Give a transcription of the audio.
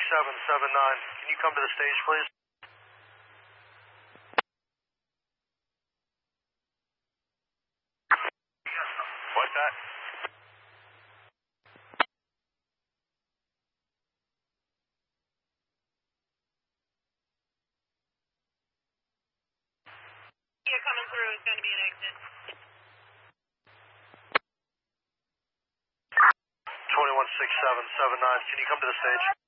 Can you come to the stage, please? What's that? You're coming through. It's going to be an exit. 216779. Can you come to the stage?